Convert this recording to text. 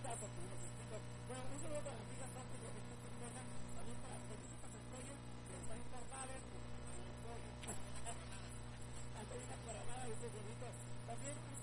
datos que uno se explica. Bueno, un saludo para las chicas tóxicas que están personas, también para Felipe Pasantoyo, que está en Carnales, antes de una caravana de un poquito. También un